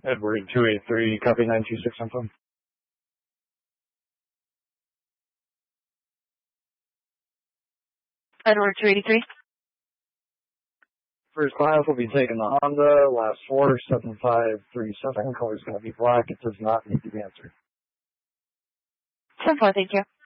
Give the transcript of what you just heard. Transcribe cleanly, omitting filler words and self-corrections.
Edward 283, copy 926 on phone. Edward 283. First class will be taking the Honda, last 47537. Color's going to be black. It does not need to be answered. 10-4, thank you.